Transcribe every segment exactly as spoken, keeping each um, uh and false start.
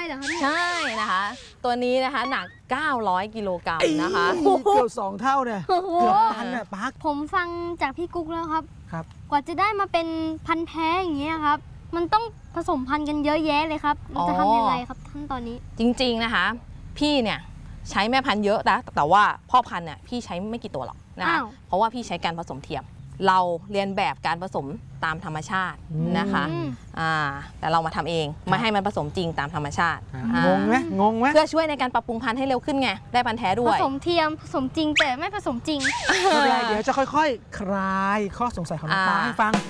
เหรอครับใช่นะคะตัวนี้นะคะหนักเก้าร้อยกิโลกรัมนะคะเกือบสองเท่าเนี่ยเกือบตันเนี่ยปักผมฟังจากพี่กุ๊กแล้วครับครับกว่าจะได้มาเป็นพันธุ์แท้อย่างเงี้ยครับมันต้องผสมพันธุ์กันเยอะแยะเลยครับมันจะทำยังไงครับท่านตอนนี้จริงๆนะคะพี่เนี่ยใช้แม่พันธุ์เยอะนะแต่ว่าพ่อพันธุ์เนี่ยพี่ใช้ไม่กี่ตัวหรอกนะคะเพราะว่าพี่ใช้การผสมเทียมเราเรียนแบบการผสมตามธรรมชาตินะคะอ่าแต่เรามาทำเองไม่ให้มันผสมจริงตามธรรมชาติงงไหมงงไหมเพื่อช่วยในการปรับปรุงพันธุ์ให้เร็วขึ้นไงได้พันธุ์แท้ด้วยผสมเทียมผสมจริงแต่ไม่ผสมจริงไม่เป็นไรเดี๋ยวจะค่อยๆคลายข้อสงสัยของน้องปาให้ฟัง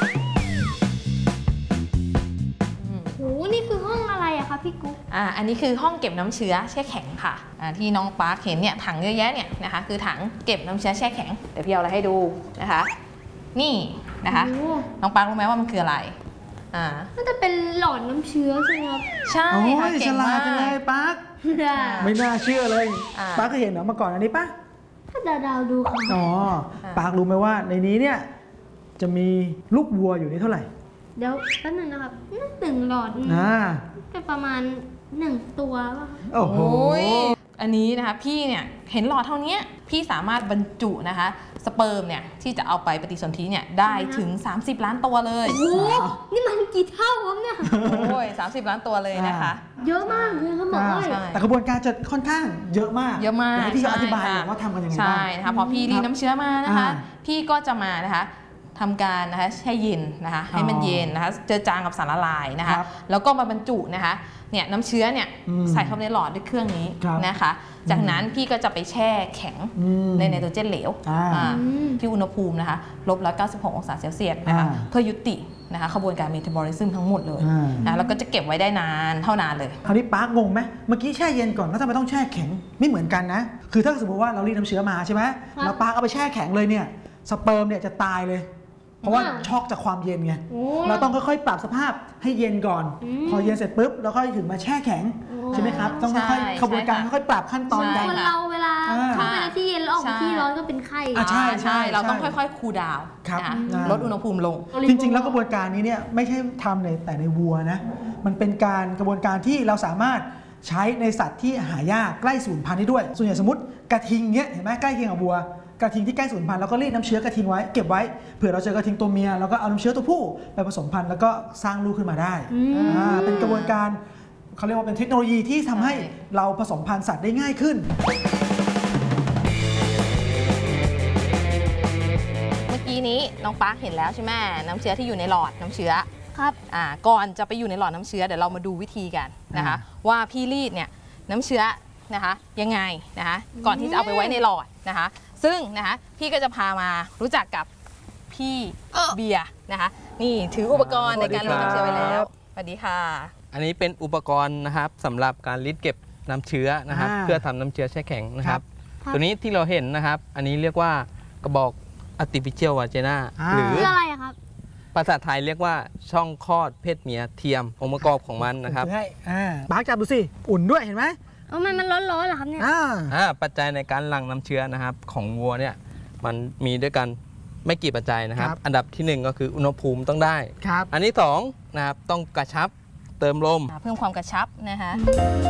โหนี่คือห้องอะไรอะคะพี่กุ๊กอ่าอันนี้คือห้องเก็บน้ำเชื้อแช่แข็งค่ะอ่าที่น้องปาร์คเห็นเนี่ยถังเยอะแยะเนี่ยนะคะคือถังเก็บน้ำเชื้อแช่แข็งเดี๋ยวพี่เอาอะไรให้ดูนะคะนี่นะคะน้องปาร์ครู้ไหมว่ามันคืออะไรอ่าน่าจะเป็นหลอดน้ำเชื้อใช่ไหมครับใช่ค่ะเก่งมากเลยปาร์คไม่น่าเชื่อเลยปาร์คเคยเห็นเหรอมาก่อนอันนี้ปะถ้าดาวดาวดูค่ะอ๋อปาร์ครู้ไหมว่าในนี้เนี่ยจะมีลูกวัวอยู่นี่เท่าไหร่เดี๋ยวแป๊บนึงนะครับหนึ่งหลอดเป็นประมาณหนึ่งตัวป่ะโอ้โหอันนี้นะคะพี่เนี่ยเห็นหลอดเท่านี้พี่สามารถบรรจุนะคะสเปิร์มเนี่ยที่จะเอาไปปฏิสนธิเนี่ยได้ถึงสามสิบล้านตัวเลยโอ้โหนี่มันกี่เท่าครับเนี่ยโอ้ยสามสิบล้านตัวเลยนะคะเยอะมากเลยครับหมอแต่กระบวนการจะค่อนข้างเยอะมากเยอะมากที่เขาอธิบายว่าทำกันยังไงบ้างใช่นะคะพอพี่รีดน้ำเชื้อมานะคะพี่ก็จะมานะคะทำการนะคะแช่เย็นนะคะให้มันเย็นนะคะเจือจางกับสารละลายนะคะแล้วก็มาบรรจุนะคะเนี่ยน้ำเชื้อเนี่ยใส่เข้าในหลอดด้วยเครื่องนี้นะคะจากนั้นพี่ก็จะไปแช่แข็งในไนโตรเจนเหลวที่อุณหภูมินะคะลบร้อยเก้าสิบหกองศาเซลเซียสนะคะเพื่อยุตินะคะขบวนการเมตาบอลิซึมทั้งหมดเลยนะแล้วก็จะเก็บไว้ได้นานเท่านานเลยคราวนี้ปาร์คงงไหมเมื่อกี้แช่เย็นก่อนแล้วทำไมต้องแช่แข็งไม่เหมือนกันนะคือถ้าสมมติว่าเรารีดน้ำเชื้อมาใช่ไหมแล้วปาร์คเอาไปแช่แข็งเลยเนี่ยสเปิร์มเนี่ยจะตายเลยเพราะว่าช็อกจากความเย็นไงเราต้องค่อยๆปรับสภาพให้เย็นก่อนพอเย็นเสร็จปุ๊บแล้วค่อยถึงมาแช่แข็งใช่ไหมครับต้องค่อยๆขบวนการค่อยๆปรับขั้นตอนกันคนเราเวลาเข้าไปในที่เย็นแล้วออกมาที่ร้อนก็เป็นไข้ใช่ใช่เราต้องค่อยๆคูลดาวน์ลดอุณหภูมิลงจริงๆแล้วกระบวนการนี้เนี่ยไม่ใช่ทำในแต่ในวัวนะมันเป็นการกระบวนการที่เราสามารถใช้ในสัตว์ที่หายากใกล้สูญพันธุ์ได้ด้วยส่วนใหญ่สมมติกระทิงเนี้ยเห็นไหมใกล้เคียงกับวัวกระทิงที่ใกล้สูญพันธุ์แล้วก็รีดน้ำเชื้อกระทิงไว้เก็บไว้เผื่อเราเจอกระทิงตัวเมียแล้วก็เอาน้ำเชื้อตัวผู้ไปผสมพันธุ์แล้วก็สร้างลูกขึ้นมาได้เป็นกระบวนการเขาเรียกว่าเป็นเทคโนโลยีที่ทำให้เราผสมพันธุ์สัตว์ได้ง่ายขึ้นเมื่อกี้นี้น้องปาร์คเห็นแล้วใช่ไหมน้ำเชื้อที่อยู่ในหลอดน้ำเชื้อครับอ่าก่อนจะไปอยู่ในหลอดน้ำเชื้อเดี๋ยวเรามาดูวิธีกันนะคะว่าพี่รีดเนี่ยน้ำเชื้อนะคะยังไงนะคะก่อนที่จะเอาไปไว้ในหลอดนะคะซึ่งนะคะพี่ก็จะพามารู้จักกับพี่เบียร์นะคะนี่ถืออุปกรณ์ในการรีดน้ำเชื้อไว้แล้วสวัสดีค่ะอันนี้เป็นอุปกรณ์นะครับสำหรับการรีดเก็บน้ำเชื้อนะครับเพื่อทำน้ำเชื้อแช่แข็งนะครับตัวนี้ที่เราเห็นนะครับอันนี้เรียกว่ากระบอก artificial vagina หรืออะไรครับภาษาไทยเรียกว่าช่องคลอดเพศเมียเทียมองค์ประกอบของมันนะครับปาร์คจับดูสิอุ่นด้วยเห็นไหมเออมันมันร้อนๆเหรอครับเนี่ยอ่าปัจจัยในการหลั่งน้ำเชื้อนะครับของวัวเนี่ยมันมีด้วยกันไม่กี่ปัจจัยนะครับอันดับที่หนึ่งก็คืออุณหภูมิต้องได้อันที่สองนะครับต้องกระชับเติมลมเพิ่มความกระชับนะคะ